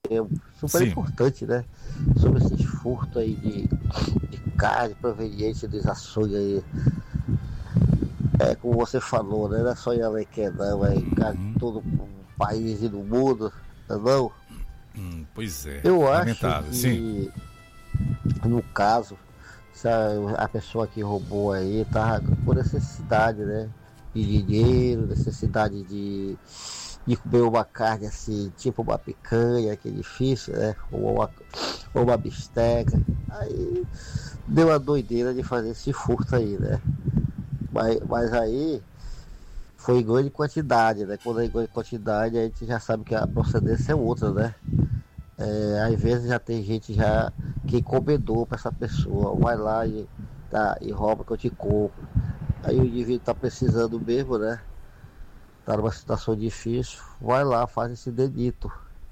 super Sim. importante, né? Sobre esses furtos aí de carne proveniente dos açougues aí. É, como você falou, né? Não é só em Alequena, não, é em todo o país e no mundo, não? Pois é, Eu acho lamentável, sim. que, no caso, se a pessoa que roubou aí tá por necessidade, né? De dinheiro, necessidade de comer uma carne assim, tipo uma picanha, que é difícil, né? Ou uma bisteca. Aí deu a doideira de fazer esse furto aí, né? Mas aí foi em grande quantidade, né? Quando é em grande quantidade, a gente já sabe que a procedência é outra, né? É, às vezes já tem gente já que encomendou para essa pessoa, vai lá e rouba que eu te compro. Aí o indivíduo tá precisando mesmo, né? Tá numa situação difícil, vai lá, faz esse delito.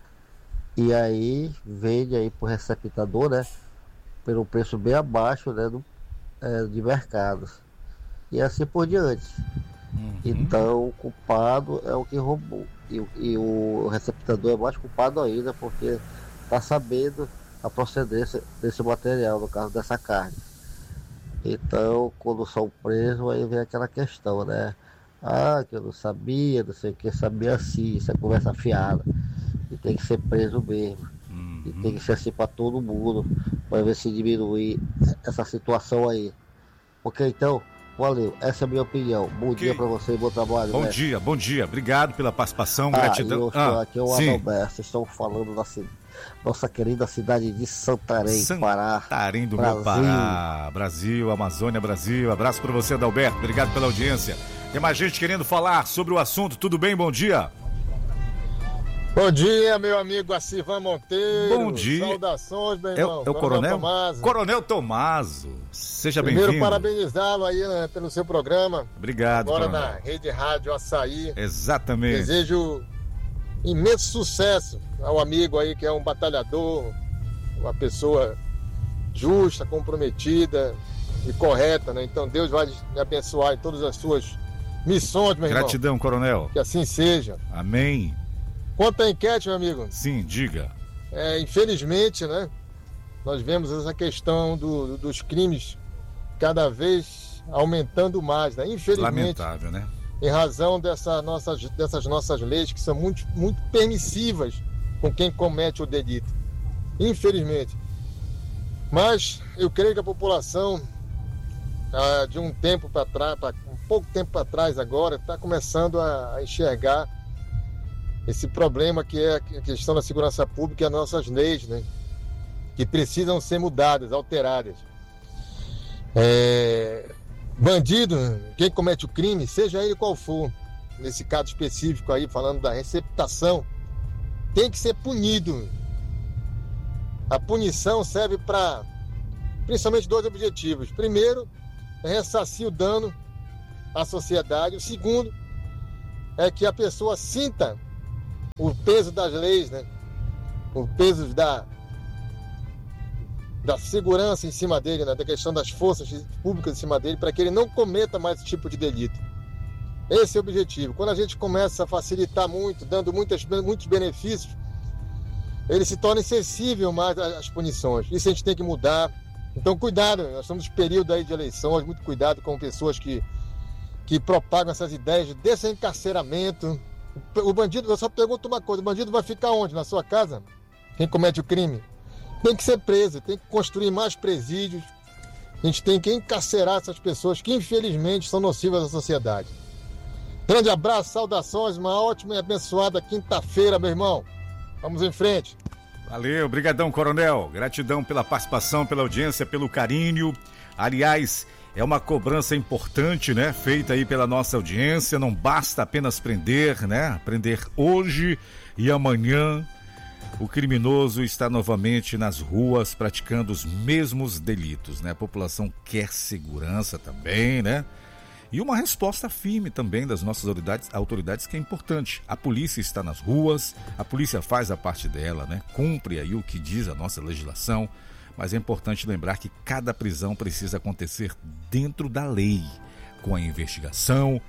E aí vende aí pro receptador, né? Pelo preço bem abaixo, né? De mercado. E assim por diante. Então o culpado é o que roubou. E o receptador é mais culpado ainda, porque está sabendo a procedência desse material, no caso dessa carne. Então, quando são presos, aí vem aquela questão, né? Ah, que eu não sabia, não sei o que, sabia assim, isso é conversa fiada. E tem que ser preso mesmo. E tem que ser assim para todo mundo, para ver se diminuir essa situação aí. Ok, então, valeu, essa é a minha opinião. Bom dia para você e bom trabalho. Bom dia, bom dia. Obrigado pela participação, gratidão. Eu estou aqui, o sim. Adalberto, estão falando da nossa querida cidade de Santarém, Pará. Santarém do Brasil. meu Pará, Brasil, Amazônia, Brasil. Abraço para você, Adalberto. Obrigado pela audiência. Tem mais gente querendo falar sobre o assunto. Tudo bem? Bom dia. Bom dia, meu amigo Acivan Monteiro. Bom dia. Saudações, meu irmão. É o Coronel? Tomaso. Coronel Tomaso. Seja bem-vindo. Primeiro, parabenizá-lo aí, né, pelo seu programa. Obrigado, Agora Coronel. na Rede Rádio Açaí. Exatamente. Desejo imenso sucesso ao amigo aí que é um batalhador, uma pessoa justa, comprometida e correta, né? Então Deus vai me abençoar em todas as suas missões, meu irmão. Gratidão, Coronel. Que assim seja. Amém. Quanto à enquete, meu amigo. Sim, diga. Infelizmente, né? Nós vemos essa questão dos crimes cada vez aumentando mais, né? Infelizmente. Lamentável, né? Em razão dessas nossas leis que são muito, muito permissivas com quem comete o delito. Infelizmente. Mas eu creio que a população, de um tempo para trás, um pouco tempo para trás agora, está começando a enxergar esse problema que é a questão da segurança pública e as nossas leis, né? Que precisam ser mudadas, alteradas. Bandido, quem comete o crime, seja ele qual for, nesse caso específico aí, falando da receptação, tem que ser punido. A punição serve para, principalmente, dois objetivos. Primeiro, é ressarcir o dano à sociedade. O segundo, é que a pessoa sinta o peso das leis, né? O peso da segurança em cima dele, né? Da questão das forças públicas em cima dele, para que ele não cometa mais esse tipo de delito. Esse é o objetivo. Quando a gente começa a facilitar muito, dando muitos benefícios, ele se torna insensível mais às punições. Isso a gente tem que mudar. Então, cuidado, nós estamos no período aí de eleições, muito cuidado com pessoas que propagam essas ideias de desencarceramento. O bandido, eu só pergunto uma coisa, o bandido vai ficar onde? Na sua casa? Quem comete o crime? Tem que ser preso, tem que construir mais presídios, a gente tem que encarcerar essas pessoas que infelizmente são nocivas à sociedade. Grande abraço, saudações, uma ótima e abençoada quinta-feira, meu irmão. Vamos em frente. Valeu, brigadão, Coronel. Gratidão pela participação, pela audiência, pelo carinho. Aliás, é uma cobrança importante, né? Feita aí pela nossa audiência. Não basta apenas prender, né? Prender hoje e amanhã. O criminoso está novamente nas ruas praticando os mesmos delitos, né? A população quer segurança também, né? E uma resposta firme também das nossas autoridades que é importante. A polícia está nas ruas, a polícia faz a parte dela, né? Cumpre aí o que diz a nossa legislação, mas é importante lembrar que cada prisão precisa acontecer dentro da lei, com a investigação,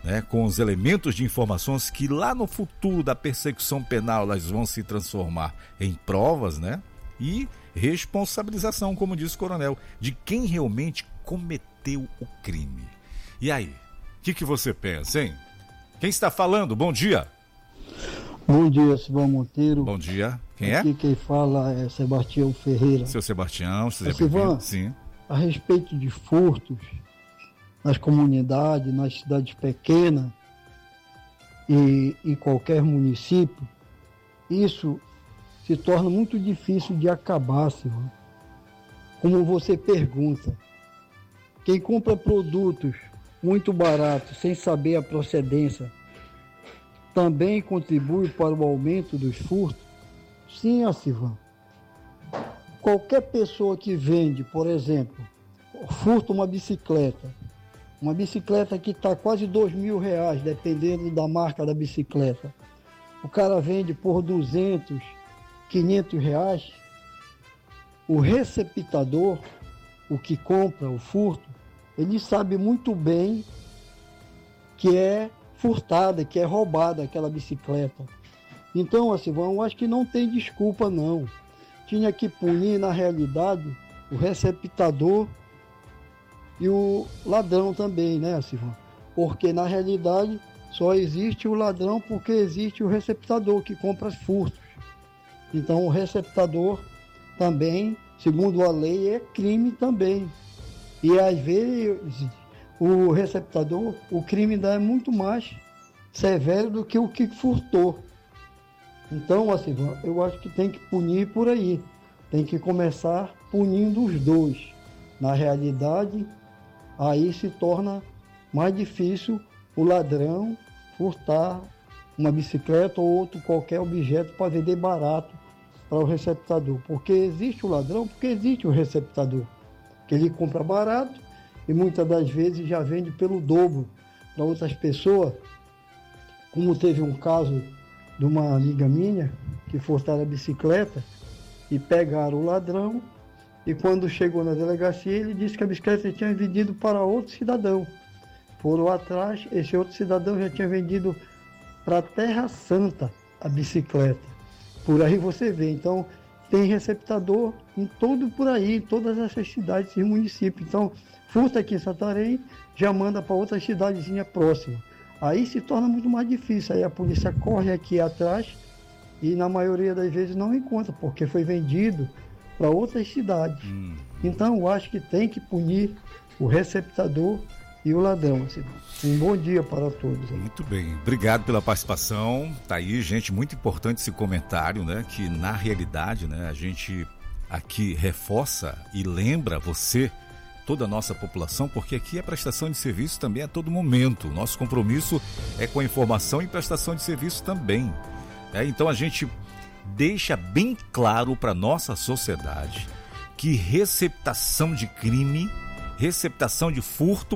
né, com os elementos de informações que lá no futuro da persecução penal elas vão se transformar em provas, né? E responsabilização, como disse o coronel, de quem realmente cometeu o crime. E aí, o que você pensa, hein? Quem está falando? Bom dia. Bom dia, Silvão Monteiro. Bom dia. Quem é? Aqui quem fala é Sebastião Ferreira. Seu Sebastião, seja Silvão, sim. A respeito de furtos nas comunidades, nas cidades pequenas e em qualquer município, isso se torna muito difícil de acabar, Silvão. Como você pergunta, quem compra produtos muito baratos sem saber a procedência também contribui para o aumento dos furtos? Sim, Silvão. Qualquer pessoa que vende, por exemplo, furta uma bicicleta que está quase R$2.000, dependendo da marca da bicicleta. O cara vende por R$200, R$500. O receptador, o que compra o furto, ele sabe muito bem que é furtada, que é roubada aquela bicicleta. Então, Silvão, eu acho que não tem desculpa, não. Tinha que punir, na realidade, o receptador e o ladrão também, né, Silvão? Porque, na realidade, só existe o ladrão porque existe o receptador que compra furtos. Então, o receptador também, segundo a lei, é crime também. E, às vezes, o receptador, o crime ainda é muito mais severo do que o que furtou. Então, assim, eu acho que tem que punir por aí. Tem que começar punindo os dois. Na realidade, aí se torna mais difícil o ladrão furtar uma bicicleta ou outro qualquer objeto para vender barato para o receptador. Porque existe o ladrão, porque existe o receptador. Que ele compra barato e muitas das vezes já vende pelo dobro para outras pessoas. Como teve um caso de uma amiga minha que furtaram a bicicleta e pegaram o ladrão, e quando chegou na delegacia ele disse que a bicicleta tinha vendido para outro cidadão. Foram atrás, esse outro cidadão já tinha vendido para a Terra Santa a bicicleta. Por aí você vê, então tem receptador em todo por aí, em todas essas cidades e municípios. Então, furta aqui em Santarém, já manda para outra cidadezinha próxima. Aí se torna muito mais difícil, aí a polícia corre aqui atrás e na maioria das vezes não encontra, porque foi vendido para outras cidades. Então eu acho que tem que punir o receptador e o ladrão. Assim. Um bom dia para todos. Muito bem, obrigado pela participação. Tá aí, gente, muito importante esse comentário, né? Que na realidade, né, a gente aqui reforça e lembra você, toda a nossa população, porque aqui a prestação de serviço também é a todo momento. Nosso compromisso é com a informação e prestação de serviço também. Então a gente deixa bem claro para a nossa sociedade que receptação de crime, receptação de furto,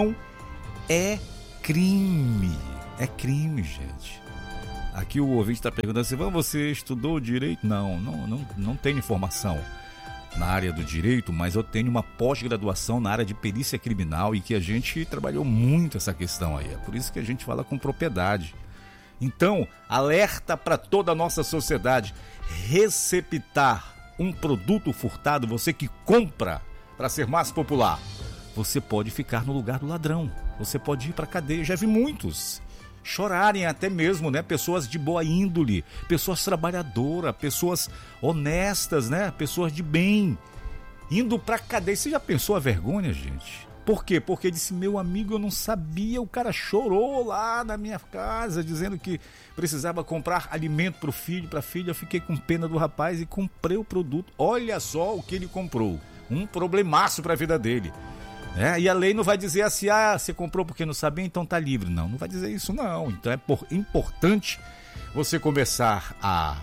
é crime. É crime, gente. Aqui o ouvinte está perguntando assim, você estudou direito? Não tenho informação na área do direito, mas eu tenho uma pós-graduação na área de perícia criminal e que a gente trabalhou muito essa questão aí. É por isso que a gente fala com propriedade. Então, alerta para toda a nossa sociedade. Receptar um produto furtado, você que compra para ser mais popular, você pode ficar no lugar do ladrão. Você pode ir para a cadeia. Já vi muitos chorarem até mesmo, né? Pessoas de boa índole, pessoas trabalhadoras, pessoas honestas, né? Pessoas de bem, indo pra cadeia. Você já pensou a vergonha, gente? Por quê? Porque disse, meu amigo, eu não sabia, o cara chorou lá na minha casa, dizendo que precisava comprar alimento pro filho, pra filha. Eu fiquei com pena do rapaz e comprei o produto. Olha só o que ele comprou. Um problemaço pra vida dele. E a lei não vai dizer assim, você comprou porque não sabia, então tá livre. Não vai dizer isso não. Então é importante você começar a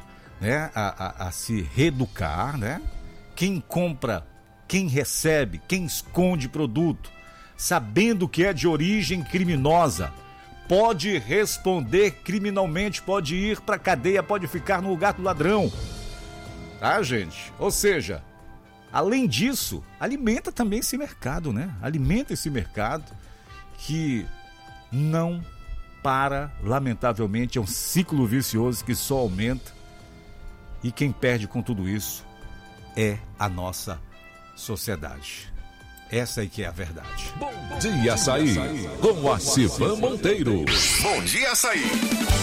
se reeducar, né? Quem compra, quem recebe, quem esconde produto, sabendo que é de origem criminosa, pode responder criminalmente, pode ir pra cadeia, pode ficar no lugar do ladrão. Tá, gente? Ou seja, além disso, alimenta também esse mercado, né? Alimenta esse mercado que não para, lamentavelmente, é um ciclo vicioso que só aumenta, e quem perde com tudo isso é a nossa sociedade. Essa aí que é a verdade. Bom dia, Açaí, com a Civan Monteiro. Bom dia, Açaí.